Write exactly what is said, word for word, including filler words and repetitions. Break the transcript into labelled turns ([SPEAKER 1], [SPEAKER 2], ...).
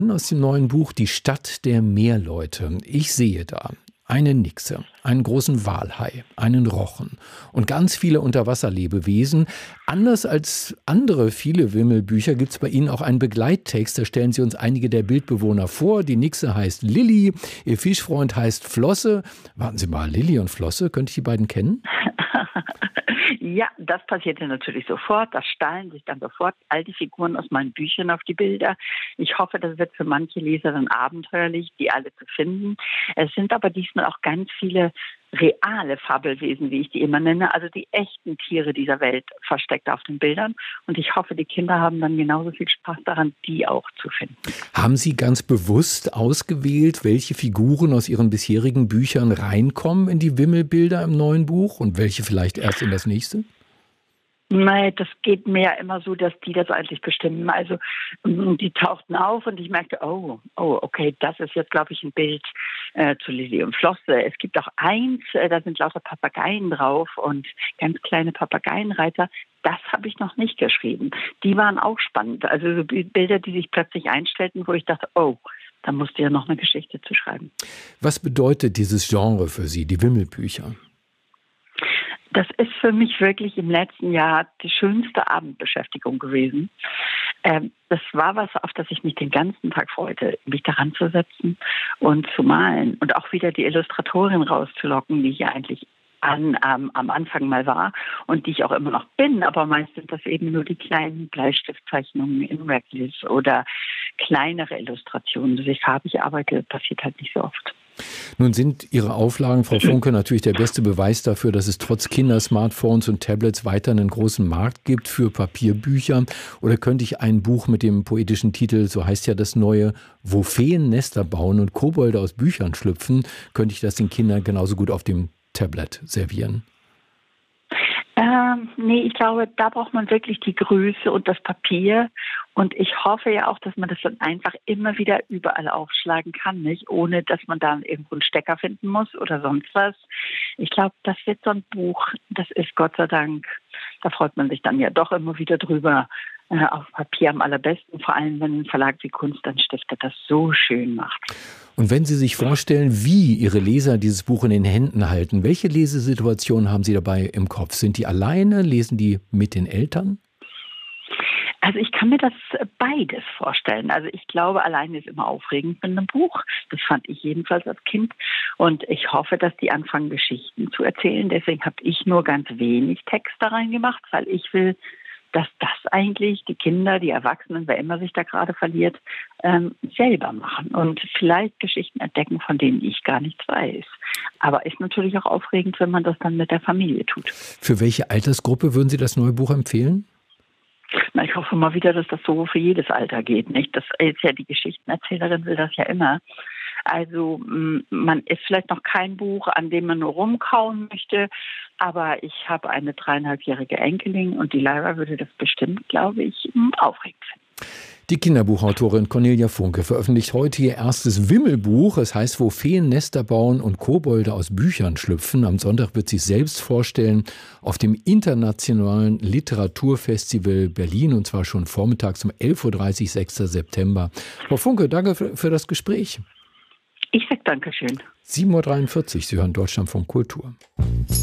[SPEAKER 1] Aus dem neuen Buch Die Stadt der Meerleute. Ich sehe da eine Nixe, einen großen Walhai, einen Rochen und ganz viele Unterwasserlebewesen. Anders als andere viele Wimmelbücher gibt es bei Ihnen auch einen Begleittext. Da stellen Sie uns einige der Bildbewohner vor. Die Nixe heißt Lilli, ihr Fischfreund heißt Flosse. Warten Sie mal, Lilli und Flosse, könnte ich die beiden kennen?
[SPEAKER 2] Ja, das passierte natürlich sofort. Da stahlen sich dann sofort all die Figuren aus meinen Büchern auf die Bilder. Ich hoffe, das wird für manche Leser dann abenteuerlich, die alle zu finden. Es sind aber diesmal auch ganz viele reale Fabelwesen, wie ich die immer nenne, also die echten Tiere dieser Welt versteckt auf den Bildern. Und ich hoffe, die Kinder haben dann genauso viel Spaß daran, die auch zu finden.
[SPEAKER 1] Haben Sie ganz bewusst ausgewählt, welche Figuren aus Ihren bisherigen Büchern reinkommen in die Wimmelbilder im neuen Buch und welche vielleicht erst in das nächste?
[SPEAKER 2] Nein, das geht mir ja immer so, dass die das eigentlich bestimmen. Also die tauchten auf und ich merkte, oh, oh, okay, das ist jetzt, glaube ich, ein Bild äh, zu Lilli und Flosse. Es gibt auch eins, äh, da sind lauter Papageien drauf und ganz kleine Papageienreiter. Das habe ich noch nicht geschrieben. Die waren auch spannend. Also so Bilder, die sich plötzlich einstellten, wo ich dachte, oh, da musste ja noch eine Geschichte zu schreiben.
[SPEAKER 1] Was bedeutet dieses Genre für Sie, die Wimmelbücher?
[SPEAKER 2] Das ist für mich wirklich im letzten Jahr die schönste Abendbeschäftigung gewesen. Ähm, das war was, auf das ich mich den ganzen Tag freute, mich daran zu setzen und zu malen und auch wieder die Illustratorin rauszulocken, die ich ja eigentlich an, ähm, am Anfang mal war und die ich auch immer noch bin, aber meist sind das eben nur die kleinen Bleistiftzeichnungen in Reckless oder kleinere Illustrationen. Dass ich farbig arbeite, passiert halt nicht so oft.
[SPEAKER 1] Nun sind Ihre Auflagen, Frau Funke, natürlich der beste Beweis dafür, dass es trotz Kinder-Smartphones und Tablets weiter einen großen Markt gibt für Papierbücher. Oder könnte ich ein Buch mit dem poetischen Titel, so heißt ja das neue, Wo Feen Nester bauen und Kobolde aus Büchern schlüpfen, könnte ich das den Kindern genauso gut auf dem Tablet servieren?
[SPEAKER 2] Ähm, nee, ich glaube, da braucht man wirklich die Größe und das Papier. Und ich hoffe ja auch, dass man das dann einfach immer wieder überall aufschlagen kann, nicht? Ohne dass man dann irgendwo einen Stecker finden muss oder sonst was. Ich glaube, das wird so ein Buch, das ist Gott sei Dank, da freut man sich dann ja doch immer wieder drüber, äh, auf Papier am allerbesten. Vor allem, wenn ein Verlag wie Kunst und Stifter das so schön macht.
[SPEAKER 1] Und wenn Sie sich vorstellen, wie Ihre Leser dieses Buch in den Händen halten, welche Lesesituationen haben Sie dabei im Kopf? Sind die alleine? Lesen die mit den Eltern?
[SPEAKER 2] Also ich kann mir das beides vorstellen. Also ich glaube, alleine ist immer aufregend mit einem Buch. Das fand ich jedenfalls als Kind. Und ich hoffe, dass die anfangen, Geschichten zu erzählen. Deswegen habe ich nur ganz wenig Text da reingemacht, weil ich will, dass das eigentlich die Kinder, die Erwachsenen, wer immer sich da gerade verliert, ähm, selber machen und vielleicht Geschichten entdecken, von denen ich gar nichts weiß. Aber ist natürlich auch aufregend, wenn man das dann mit der Familie tut.
[SPEAKER 1] Für welche Altersgruppe würden Sie das neue Buch empfehlen?
[SPEAKER 2] Na, ich hoffe mal wieder, dass das so für jedes Alter geht, nicht? Das ist ja die Geschichtenerzählerin will das ja immer. Also man ist vielleicht noch kein Buch, an dem man nur rumkauen möchte, aber ich habe eine dreieinhalbjährige Enkelin und die Lyra würde das bestimmt, glaube ich, aufregend finden.
[SPEAKER 1] Die Kinderbuchautorin Cornelia Funke veröffentlicht heute ihr erstes Wimmelbuch. Es heißt, wo Feen Nester bauen und Kobolde aus Büchern schlüpfen. Am Sonntag wird sie es selbst vorstellen auf dem Internationalen Literaturfestival Berlin und zwar schon vormittags um elf Uhr dreißig, sechster September. Frau Funke, danke für, für das Gespräch.
[SPEAKER 2] Ich sage Dankeschön.
[SPEAKER 1] sieben Uhr dreiundvierzig, Sie hören Deutschlandfunk Kultur.